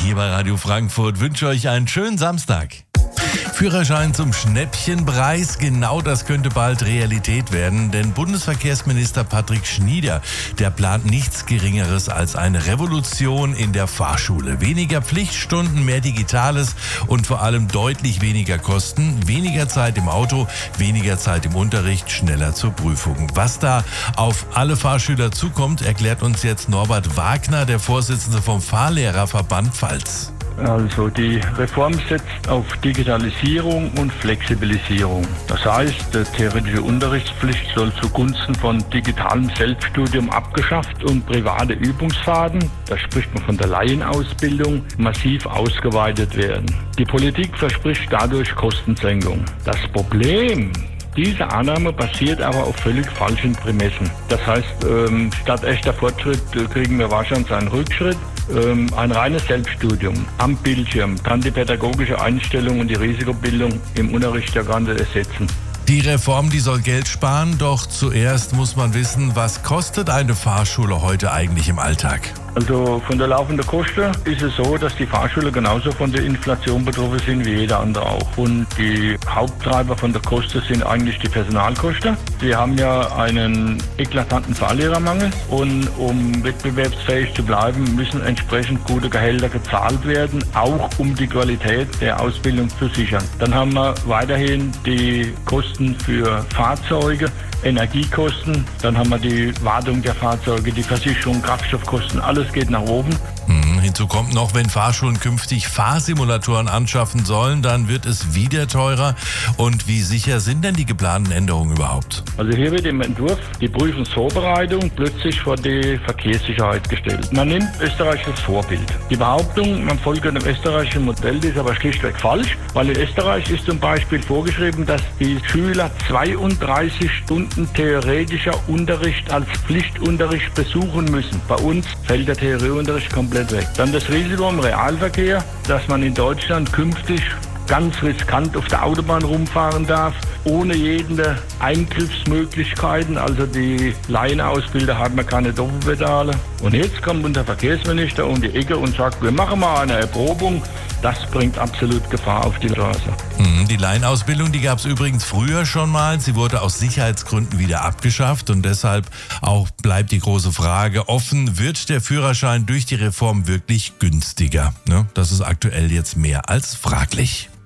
hier bei Radio Frankfurt. Wünsche euch einen schönen Samstag. Führerschein zum Schnäppchenpreis, genau das könnte bald Realität werden, denn Bundesverkehrsminister Patrick Schnieder, der plant nichts Geringeres als eine Revolution in der Fahrschule. Weniger Pflichtstunden, mehr Digitales und vor allem deutlich weniger Kosten, weniger Zeit im Auto, weniger Zeit im Unterricht, schneller zur Prüfung. Was da auf alle Fahrschüler zukommt, erklärt uns jetzt Norbert Wagner, der Vorsitzende vom Fahrlehrerverband Pfalz. Also die Reform setzt auf Digitalisierung und Flexibilisierung. Das heißt, die theoretische Unterrichtspflicht soll zugunsten von digitalem Selbststudium abgeschafft und private Übungsfahrten, da spricht man von der Laienausbildung, massiv ausgeweitet werden. Die Politik verspricht dadurch Kostensenkung. Das Problem: diese Annahme basiert aber auf völlig falschen Prämissen. Das heißt, statt echter Fortschritt kriegen wir wahrscheinlich einen Rückschritt. Ein reines Selbststudium am Bildschirm kann die pädagogische Einstellung und die Risikobildung im Unterricht ja gar nicht ersetzen. Die Reform, die soll Geld sparen, doch zuerst muss man wissen, was kostet eine Fahrschule heute eigentlich im Alltag? Also von der laufenden Kosten ist es so, dass die Fahrschule genauso von der Inflation betroffen sind wie jeder andere auch. Und die Haupttreiber von der Kosten sind eigentlich die Personalkosten. Wir haben ja einen eklatanten Fahrlehrermangel und um wettbewerbsfähig zu bleiben, müssen entsprechend gute Gehälter gezahlt werden, auch um die Qualität der Ausbildung zu sichern. Dann haben wir weiterhin die Kosten für Fahrzeuge, Energiekosten, dann haben wir die Wartung der Fahrzeuge, die Versicherung, Kraftstoffkosten, alles geht nach oben. Hinzu kommt noch, wenn Fahrschulen künftig Fahrsimulatoren anschaffen sollen, dann wird es wieder teurer. Und wie sicher sind denn die geplanten Änderungen überhaupt? Also hier wird im Entwurf die Prüfungsvorbereitung plötzlich vor die Verkehrssicherheit gestellt. Man nimmt Österreich als Vorbild. Die Behauptung, man folge dem österreichischen Modell, ist aber schlichtweg falsch, weil in Österreich ist zum Beispiel vorgeschrieben, dass die Schüler 32 Stunden theoretischer Unterricht als Pflichtunterricht besuchen müssen. Bei uns fällt der Theorieunterricht komplett weg. Dann das Risiko im Realverkehr, dass man in Deutschland künftig ganz riskant auf der Autobahn rumfahren darf, ohne jede Eingriffsmöglichkeiten. Also die Laienausbilder haben ja keine Doppelpedale. Und jetzt kommt unser Verkehrsminister um die Ecke und sagt, wir machen mal eine Erprobung. Das bringt absolut Gefahr auf die Straße. Die Laienausbildung, die gab es übrigens früher schon mal. Sie wurde aus Sicherheitsgründen wieder abgeschafft und deshalb auch bleibt die große Frage offen, wird der Führerschein durch die Reform wirklich günstiger? Das ist aktuell jetzt mehr als fraglich.